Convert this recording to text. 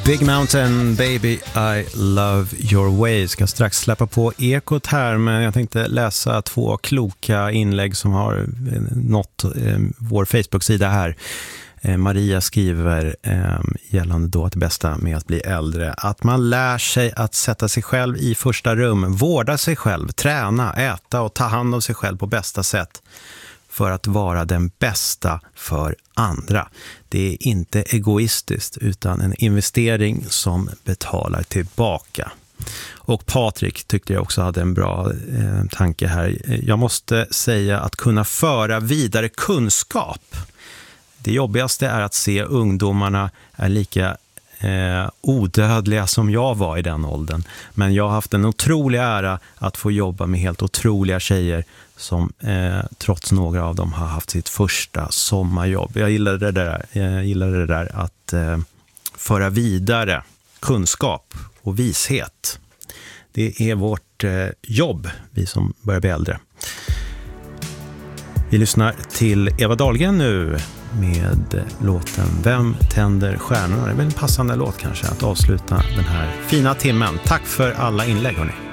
Big Mountain, Baby, I Love Your Way. Ska strax släppa på ekot här, men jag tänkte läsa 2 kloka inlägg som har nått vår Facebook-sida här. Maria skriver gällande då att det bästa med att bli äldre, att man lär sig att sätta sig själv i första rum, vårda sig själv, träna, äta och ta hand om sig själv på bästa sätt för att vara den bästa för andra. Det är inte egoistiskt utan en investering som betalar tillbaka. Och Patrik tyckte jag också hade en bra tanke här. Jag måste säga att kunna föra vidare kunskap. Det jobbigaste är att se ungdomarna är lika odödliga som jag var i den åldern. Men jag har haft en otrolig ära att få jobba med helt otroliga tjejer som trots några av dem har haft sitt första sommarjobb. Jag gillade det där att föra vidare kunskap och vishet. Det är vårt jobb, vi som börjar bli äldre. Vi lyssnar till Eva Dahlgren nu med låten Vem tänder stjärnorna? Det är väl en passande låt kanske att avsluta den här fina timmen. Tack för alla inlägg, hörni.